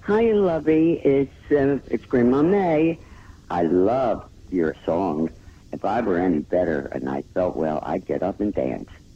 Hi, Lovey. It's Grandma May. I love your song. If I were any better and I felt well, I'd get up and dance.